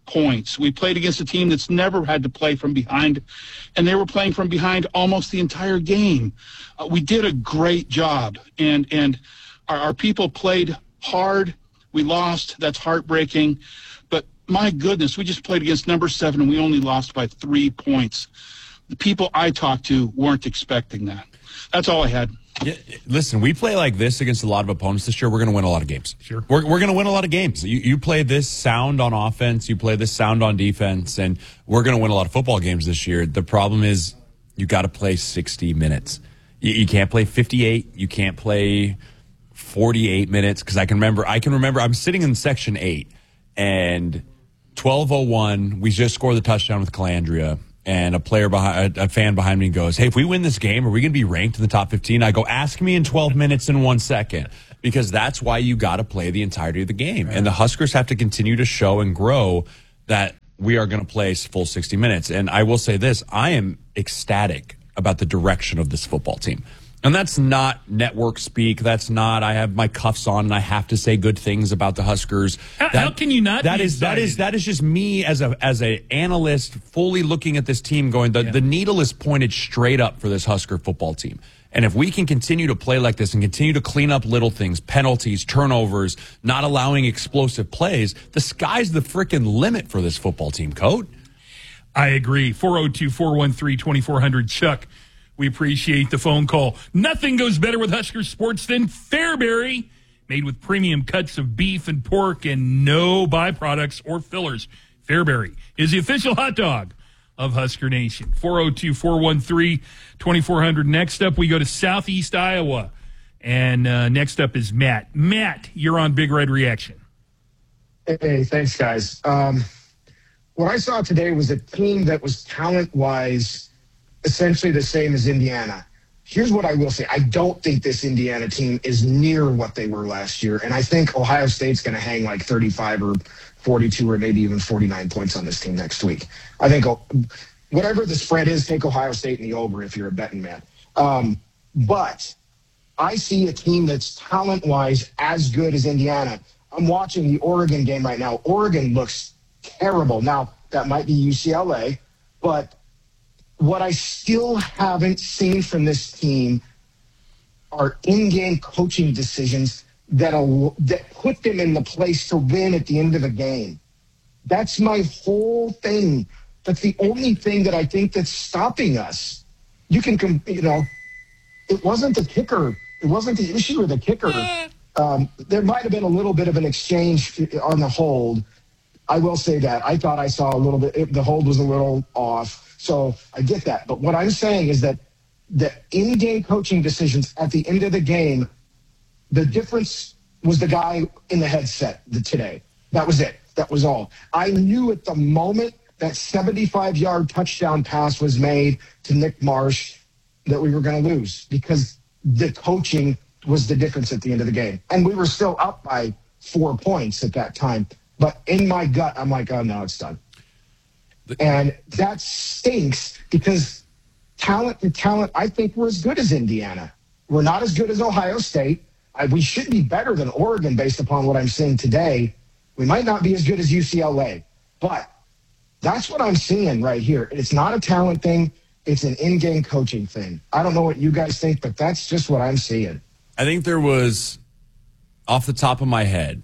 points. We played against a team that's never had to play from behind, and they were playing from behind almost the entire game. We did a great job, and our people played hard. We lost. That's heartbreaking. But my goodness, we just played against number 7, and we only lost by 3 points. The people I talked to weren't expecting that. That's all I had. Yeah, listen, we play like this against a lot of opponents this year. We're going to win a lot of games. Sure. We're going to win a lot of games. You play this sound on offense, you play this sound on defense, and we're going to win a lot of football games this year. The problem is you got to play 60 minutes. You can't play 58. You can't play 48 minutes, because I can remember I'm sitting in section 8, and 12:01, we just scored the touchdown with Calandria. And a fan behind me goes, "Hey, if we win this game, are we going to be ranked in the top 15? I go, "Ask me in 12 minutes and 1 second," because that's why you got to play the entirety of the game. And the Huskers have to continue to show and grow that we are going to play full 60 minutes. And I will say this, I am ecstatic about the direction of this football team. And that's not network speak. That's not, I have my cuffs on and I have to say good things about the Huskers. How can you not? That is just me as a analyst fully looking at this team going, the needle is pointed straight up for this Husker football team. And if we can continue to play like this and continue to clean up little things, penalties, turnovers, not allowing explosive plays, the sky's the freaking limit for this football team, Coach. I agree. 402-413-2400, Chuck. We appreciate the phone call. Nothing goes better with Husker sports than Fairbury, made with premium cuts of beef and pork and no byproducts or fillers. Fairbury is the official hot dog of Husker Nation. 402-413-2400. Next up, we go to Southeast Iowa. And next up is Matt. Matt, you're on Big Red Reaction. Hey, thanks, guys. What I saw today was a team that was talent-wise essentially the same as Indiana. Here's what I will say. I don't think this Indiana team is near what they were last year, and I think Ohio State's going to hang like 35 or 42 or maybe even 49 points on this team next week. I think whatever the spread is, take Ohio State in the over if you're a betting man. But I see a team that's talent-wise as good as Indiana. I'm watching the Oregon game right now. Oregon looks terrible. Now, that might be UCLA, but what I still haven't seen from this team are in-game coaching decisions that put them in the place to win at the end of the game. That's my whole thing. That's the only thing that I think that's stopping us. It wasn't the kicker. It wasn't the issue with the kicker. There might have been a little bit of an exchange on the hold. I will say that. I thought I saw a little bit. The hold was a little off. So I get that. But what I'm saying is that the in-game coaching decisions at the end of the game, the difference was the guy in the headset today. That was it. That was all. I knew at the moment that 75-yard touchdown pass was made to Nick Marsh that we were going to lose because the coaching was the difference at the end of the game. And we were still up by 4 points at that time. But in my gut, I'm like, oh, no, it's done. And that stinks because talent, I think we're as good as Indiana. We're not as good as Ohio State. We should be better than Oregon based upon what I'm seeing today. We might not be as good as UCLA, but that's what I'm seeing right here. It's not a talent thing. It's an in-game coaching thing. I don't know what you guys think, but that's just what I'm seeing. I think there was, off the top of my head,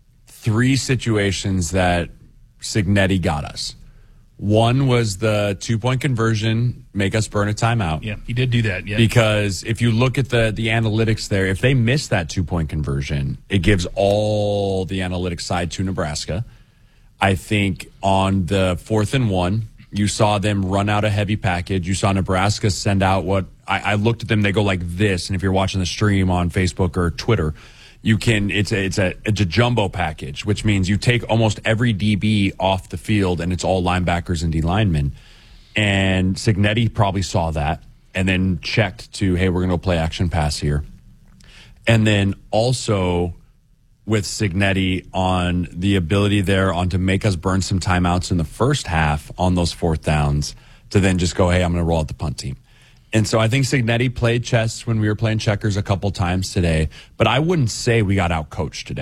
3 situations that Cignetti got us. One was the 2-point conversion, make us burn a timeout. Yeah, he did do that. Yeah, because if you look at the analytics there, if they miss that 2-point conversion, it gives all the analytics side to Nebraska. I think on the 4th and 1, you saw them run out a heavy package. You saw Nebraska send out what I looked at them. They go like this, and if you're watching the stream on Facebook or Twitter, you can. It's a jumbo package, which means you take almost every DB off the field, and it's all linebackers and D linemen. And Cignetti probably saw that, and then checked to, hey, we're going to play action pass here. And then also with Cignetti on the ability there on to make us burn some timeouts in the first half on those 4th downs to then just go, hey, I'm going to roll out the punt team. And so I think Cignetti played chess when we were playing checkers a couple times today, but I wouldn't say we got out-coached today.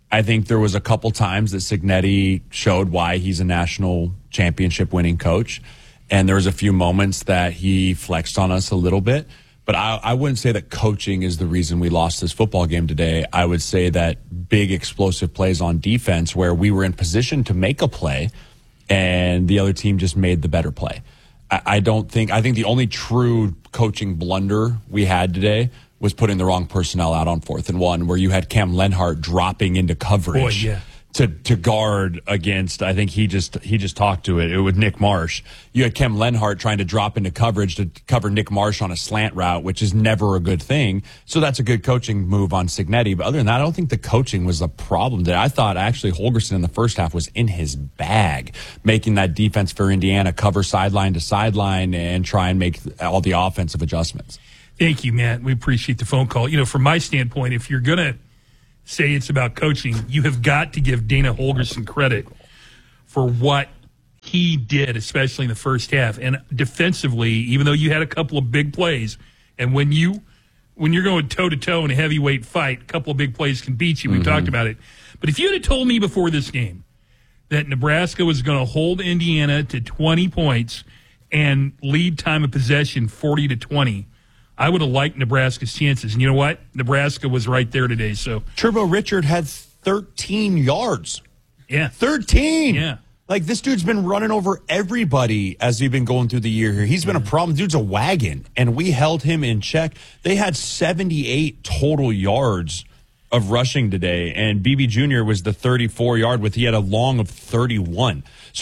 I think there was a couple times that Cignetti showed why he's a national championship winning coach. And there was a few moments that he flexed on us a little bit. But I wouldn't say that coaching is the reason we lost this football game today. I would say that big explosive plays on defense where we were in position to make a play and the other team just made the better play. I think the only true coaching blunder we had today was putting the wrong personnel out on 4th and 1, where you had Cam Lenhart dropping into coverage to guard against. I think he just talked to it with Nick Marsh. You had Cam Lenhart trying to drop into coverage to cover Nick Marsh on a slant route, which is never a good thing. So that's a good coaching move on Cignetti. But other than that, I don't think the coaching was the problem. That I thought actually Holgorsen in the first half was in his bag, making that defense for Indiana cover sideline to sideline and try and make all the offensive adjustments. Thank you, Matt. We appreciate the phone call. From my standpoint, if you're going to say it's about coaching, you have got to give Dana Holgorsen credit for what he did, especially in the first half. And defensively, even though you had a couple of big plays, and when you're going toe-to-toe in a heavyweight fight, a couple of big plays can beat you. We talked about it. But if you had told me before this game that Nebraska was going to hold Indiana to 20 points and lead time of possession 40-20, I would have liked Nebraska's chances. And you know what? Nebraska was right there today. So Turbo Richard had 13 yards. Yeah. 13. Yeah. Like, this dude's been running over everybody as we've been going through the year here. He's been a problem. Dude's a wagon, and we held him in check. They had 78 total yards of rushing today, and BB Jr. was the 34-yard with he had a long of 31. So,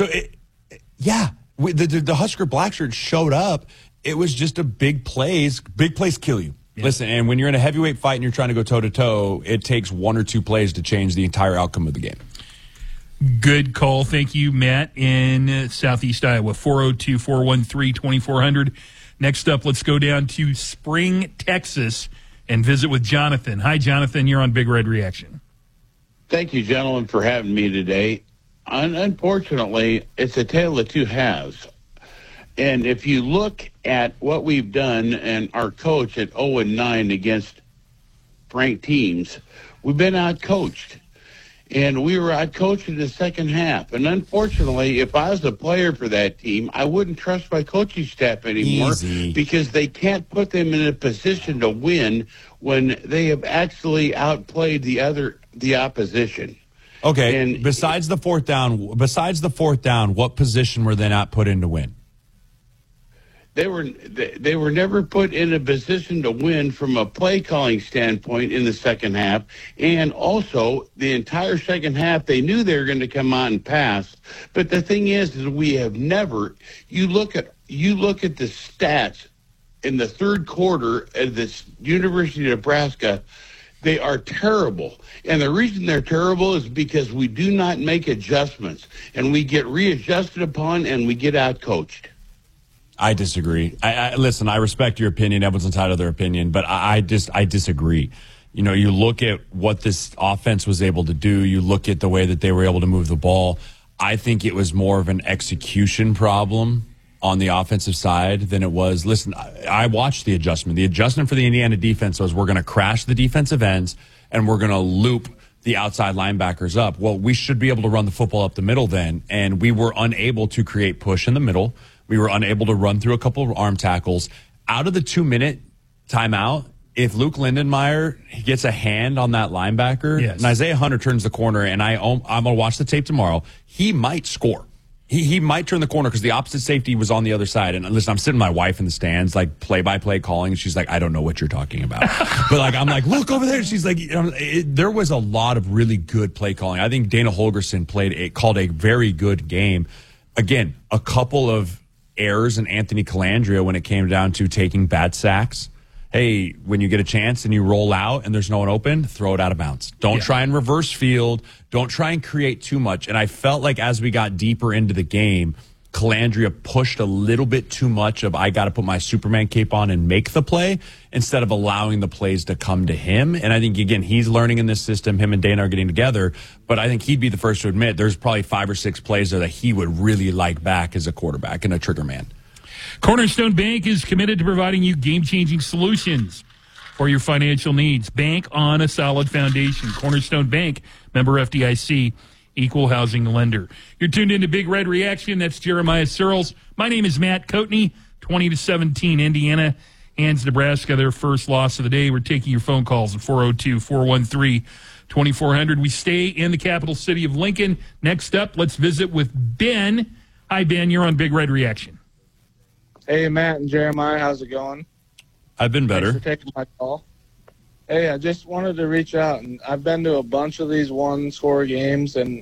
the Husker Blackshirt showed up. It was just a big plays. Big plays kill you. Yeah. Listen, and when you're in a heavyweight fight and you're trying to go toe-to-toe, it takes one or two plays to change the entire outcome of the game. Good call. Thank you, Matt, in Southeast Iowa. 402-413-2400. Next up, let's go down to Spring, Texas, and visit with Jonathan. Hi, Jonathan. You're on Big Red Reaction. Thank you, gentlemen, for having me today. Unfortunately, it's a tale of two halves. And if you look at what we've done and our coach at 0-9 against ranked teams, we've been out-coached. And we were out-coached in the second half. And unfortunately, if I was a player for that team, I wouldn't trust my coaching staff anymore because they can't put them in a position to win when they have actually outplayed the opposition. Okay, and besides the fourth down, what position were they not put in to win? They were never put in a position to win from a play calling standpoint in the second half, and also the entire second half they knew they were going to come out and pass. But the thing is we have never. You look at the stats in the third quarter of this University of Nebraska. They are terrible. And the reason they're terrible is because we do not make adjustments, and we get readjusted upon, and we get out-coached. I disagree. Listen, I respect your opinion. Everyone's entitled to their opinion, but I disagree. You look at what this offense was able to do. You look at the way that they were able to move the ball. I think it was more of an execution problem on the offensive side than it was. Listen, I watched the adjustment. The adjustment for the Indiana defense was we're going to crash the defensive ends and we're going to loop the outside linebackers up. Well, we should be able to run the football up the middle then, and we were unable to create push in the middle. We were unable to run through a couple of arm tackles. Out of the 2-minute timeout, if Luke Lindenmeyer gets a hand on that linebacker, and Isaiah Hunter turns the corner, and I'm going to watch the tape tomorrow, he might score. He might turn the corner because the opposite safety was on the other side. And listen, I'm sitting with my wife in the stands, like play-by-play calling, and she's like, I don't know what you're talking about. But I'm like, look over there. She's like, there was a lot of really good play calling. I think Dana Holgorsen called a very good game. Again, a couple of errors in Anthony Calandria when it came down to taking bad sacks. Hey, when you get a chance and you roll out and there's no one open, throw it out of bounds. Don't try and reverse field. Don't try and create too much. And I felt like as we got deeper into the game, Calandria pushed a little bit too much of I got to put my Superman cape on and make the play instead of allowing the plays to come to him. And I think, again, he's learning in this system. Him and Dana are getting together. But I think he'd be the first to admit there's probably 5 or 6 plays there that he would really like back as a quarterback and a trigger man. Cornerstone Bank is committed to providing you game-changing solutions for your financial needs. Bank on a solid foundation. Cornerstone Bank, member FDIC, equal housing lender. You're tuned into Big Red Reaction. That's Jeremiah Searles. My name is Matt Coatney. 20-17, Indiana hands Nebraska their first loss of the day. We're taking your phone calls at 402-413-2400. We stay in the capital city of Lincoln. Next up, let's visit with Ben. Hi, Ben. You're on Big Red Reaction. Hey, Matt and Jeremiah. How's it going? I've been better. Thanks for taking my call. Hey, I just wanted to reach out, and I've been to a bunch of these one-score games, and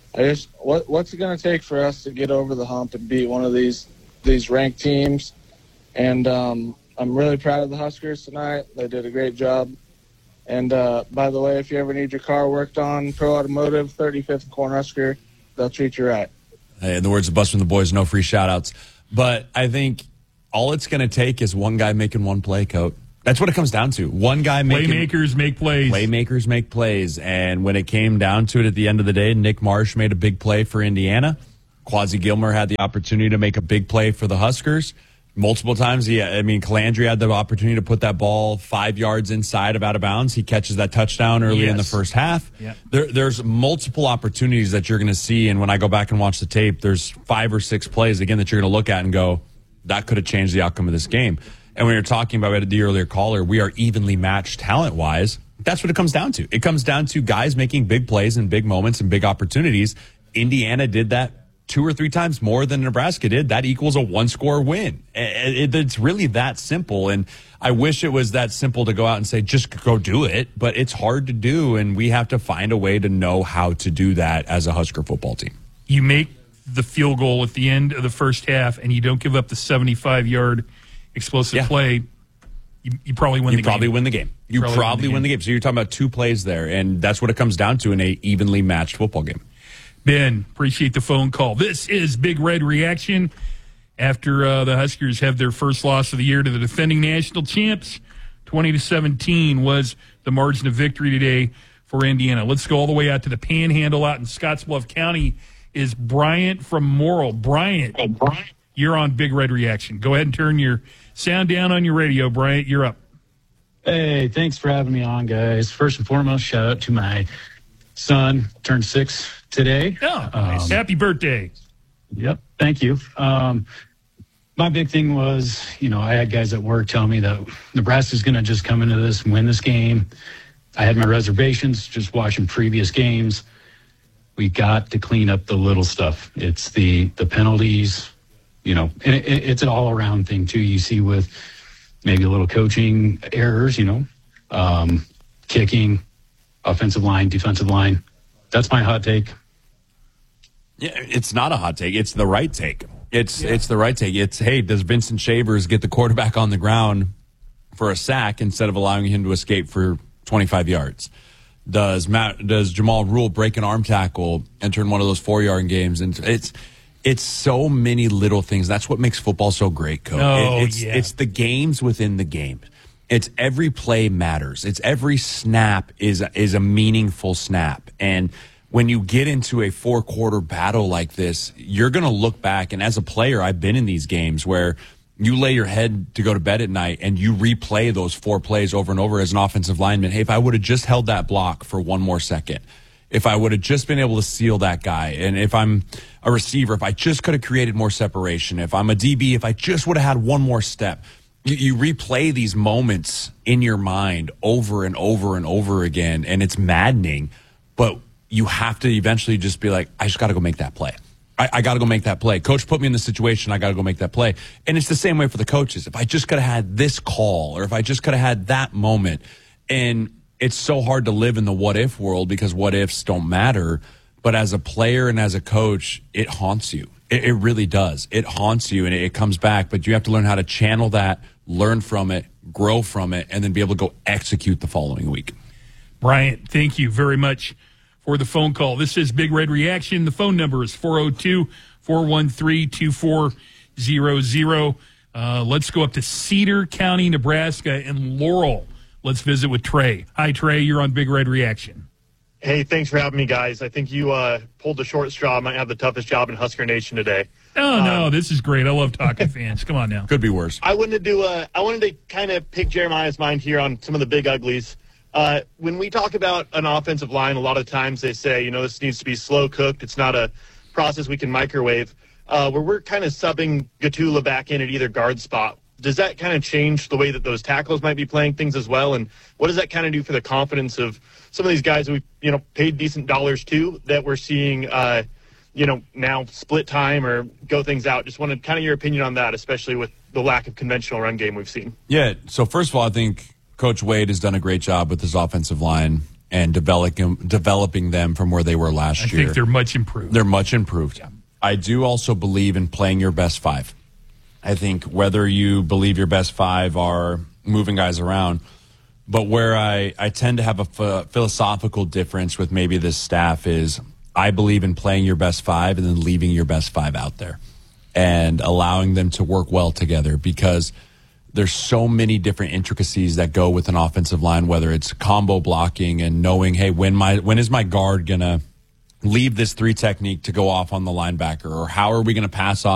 what's it going to take for us to get over the hump and beat one of these ranked teams? And I'm really proud of the Huskers tonight. They did a great job. And by the way, if you ever need your car worked on, Pro Automotive, 35th Cornhusker, they'll treat you right. Hey, in the words of Bus from the Boys, no free shout-outs. But I think all it's going to take is one guy making one play, Coat. That's what it comes down to. One guy making... Playmakers make plays. Playmakers make plays. And when it came down to it at the end of the day, Nick Marsh made a big play for Indiana. Quasi Gilmer had the opportunity to make a big play for the Huskers. Multiple times, Calandri had the opportunity to put that ball 5 yards inside of out of bounds. He catches that touchdown early in the first half. Yeah. There's multiple opportunities that you're going to see, and when I go back and watch the tape, there's 5 or 6 plays, again, that you're going to look at and go, that could have changed the outcome of this game. And when you're talking about the earlier caller, we are evenly matched talent-wise. That's what it comes down to. It comes down to guys making big plays and big moments and big opportunities. Indiana did that 2 or 3 times more than Nebraska did. That equals a one-score win. It's really that simple. And I wish it was that simple to go out and say, just go do it. But it's hard to do, and we have to find a way to know how to do that as a Husker football team. You make the field goal at the end of the first half, and you don't give up the 75-yard explosive play, you probably win the game. You probably win the game. You probably win the game. So you're talking about 2 plays there, and that's what it comes down to in a evenly matched football game. Ben, appreciate the phone call. This is Big Red Reaction after the Huskers have their first loss of the year to the defending national champs. 20-17 was the margin of victory today for Indiana. Let's go all the way out to the Panhandle out in Scottsbluff County. Is Bryant from Morrill. Bryant, you're on Big Red Reaction. Go ahead and turn your sound down on your radio, Bryant. You're up. Hey, thanks for having me on, guys. First and foremost, shout out to my son, turned 6 today. Oh, nice. Happy birthday. Yep, thank you. My big thing was, I had guys at work tell me that Nebraska's going to just come into this and win this game. I had my reservations just watching previous games. We got to clean up the little stuff. It's the penalties, and it's an all-around thing, too. You see with maybe a little coaching errors, kicking, offensive line, defensive line. That's my hot take. Yeah, it's not a hot take. It's the right take. It's the right take. It's, hey, does Vincent Shavers get the quarterback on the ground for a sack instead of allowing him to escape for 25 yards? Does Jamal Rule break an arm tackle and turn one of those 4-yard games? And it's so many little things. That's what makes football so great, Coach. It's the games within the game. It's every play matters. It's every snap is a meaningful snap. And when you get into a 4-quarter battle like this, you're going to look back. And as a player, I've been in these games where you lay your head to go to bed at night and you replay those 4 plays over and over as an offensive lineman. Hey, if I would have just held that block for 1 more second, if I would have just been able to seal that guy, and if I'm a receiver, if I just could have created more separation, if I'm a DB, if I just would have had 1 more step. You replay these moments in your mind over and over and over again, and it's maddening. But you have to eventually just be like, I just got to go make that play. I got to go make that play. Coach put me in this situation. I got to go make that play. And it's the same way for the coaches. If I just could have had this call, or if I just could have had that moment. And it's so hard to live in the what-if world because what-ifs don't matter. But as a player and as a coach, it haunts you. It really does. It haunts you, and it comes back. But you have to learn how to channel that, learn from it, grow from it, and then be able to go execute the following week. Bryant, thank you very much for the phone call. This is Big Red Reaction. The phone number is 402-413-2400. Let's go up to Cedar County, Nebraska, and Laurel. Let's visit with Trey. Hi, Trey. You're on Big Red Reaction. Hey, thanks for having me, guys. I think you pulled the short straw. Might have the toughest job in Husker Nation today. Oh, no, this is great. I love talking fans. Come on now. Could be worse. I wanted to kind of pick Jeremiah's mind here on some of the big uglies. When we talk about an offensive line, a lot of times they say, this needs to be slow cooked. It's not a process we can microwave. Where we're kind of subbing Gatula back in at either guard spot. Does that kind of change the way that those tackles might be playing things as well? And what does that kind of do for the confidence of some of these guys that we paid decent dollars to that we're seeing now split time or go things out? Just wanted kind of your opinion on that, especially with the lack of conventional run game we've seen. Yeah, so first of all, I think Coach Wade has done a great job with his offensive line and developing them from where they were last year. I think they're much improved. They're much improved. Yeah. I do also believe in playing your best five. I think whether you believe your best five are moving guys around, but where I tend to have a philosophical difference with maybe this staff is I believe in playing your best five and then leaving your best five out there and allowing them to work well together, because there's so many different intricacies that go with an offensive line, whether it's combo blocking and knowing, hey, when is my guard going to leave this 3 technique to go off on the linebacker, or how are we going to pass off